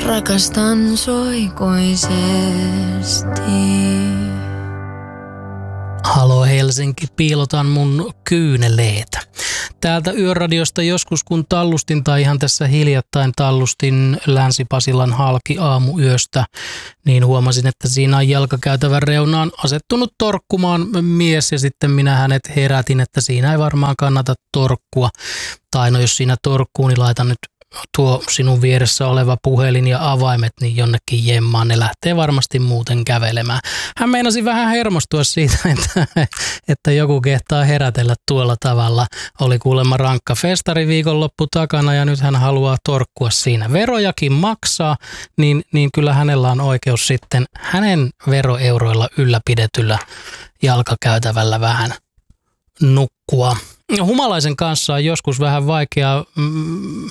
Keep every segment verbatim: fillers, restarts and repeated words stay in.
Rakastan soikoisesti. Halo Helsinki, piilotan mun kyyneleitä. Täältä Yöradiosta joskus kun tallustin tai ihan tässä hiljattain tallustin Länsi-Pasilan halki aamuyöstä, niin huomasin, että siinä on jalkakäytävän reunaan asettunut torkkumaan mies ja sitten minä hänet herätin, että siinä ei varmaan kannata torkkua. Tai no jos siinä torkkuu, niin laitan nyt tuo sinun vieressä oleva puhelin ja avaimet niin jonnekin jemmaan, ne lähtee varmasti muuten kävelemään. Hän meinasi vähän hermostua siitä, että, että joku kehtaa herätellä tuolla tavalla. Oli kuulemma rankka festari viikonloppu takana ja nyt hän haluaa torkkua siinä. Verojakin maksaa, niin, niin kyllä hänellä on oikeus sitten hänen veroeuroilla ylläpidetyllä jalkakäytävällä vähän nukkua. Humalaisen kanssa on joskus vähän vaikeaa. Mm,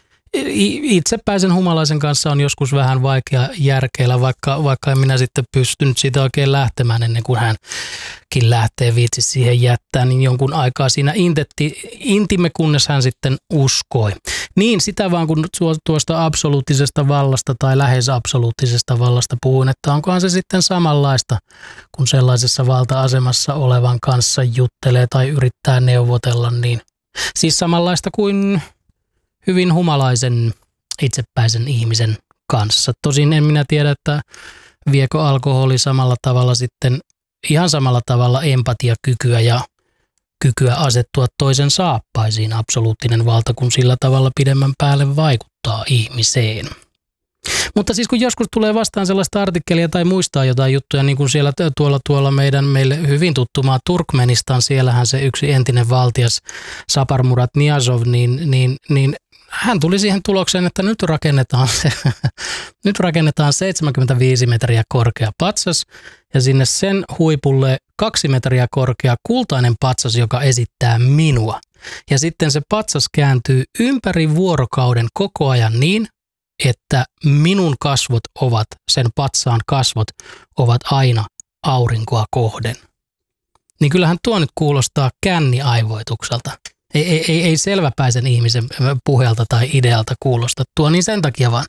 Itsepäisen humalaisen kanssa on joskus vähän vaikea järkeillä, vaikka, vaikka en minä sitten pystynyt siitä oikein lähtemään ennen kuin hänkin lähtee viitsi siihen jättää, niin jonkun aikaa siinä intetti, intimme, kunnes hän sitten uskoi. Niin sitä vaan kun tuosta absoluuttisesta vallasta tai lähes absoluuttisesta vallasta puhuin, että onkohan se sitten samanlaista, kun sellaisessa valta-asemassa olevan kanssa juttelee tai yrittää neuvotella, niin siis samanlaista kuin hyvin humalaisen, itsepäisen ihmisen kanssa. Tosin en minä tiedä, että viekö alkoholi samalla tavalla sitten, ihan samalla tavalla empatiakykyä ja kykyä asettua toisen saappaisiin absoluuttinen valta, kun sillä tavalla pidemmän päälle vaikuttaa ihmiseen. Mutta siis kun joskus tulee vastaan sellaista artikkelia tai muistaa jotain juttuja, niin kuin siellä tuolla, tuolla meidän meille hyvin tuttumaa Turkmenistan, siellähän se yksi entinen valtias Saparmurat Niyazov, niin, niin, niin hän tuli siihen tulokseen, että nyt rakennetaan, se, nyt rakennetaan seitsemänkymmentäviisi metriä korkea patsas ja sinne sen huipulle kaksi metriä korkea kultainen patsas, joka esittää minua. Ja sitten se patsas kääntyy ympäri vuorokauden koko ajan niin, että minun kasvot ovat, sen patsaan kasvot ovat aina aurinkoa kohden. Niin kyllähän tuo nyt kuulostaa känniaivoitukselta. Ei, ei, ei, ei selväpäisen ihmisen puheelta tai idealta kuulosta tuo, niin sen takia vaan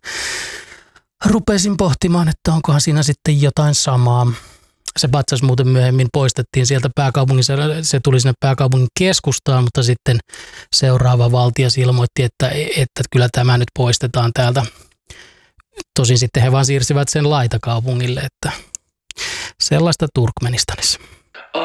rupesin pohtimaan, että onkohan siinä sitten jotain samaa. Se patsas muuten myöhemmin poistettiin sieltä pääkaupungissa, se tuli sinne pääkaupungin keskustaan, mutta sitten seuraava valtias ilmoitti, että, että kyllä tämä nyt poistetaan täältä. Tosin sitten he vaan siirsivät sen laitakaupungille, että sellaista Turkmenistanissa.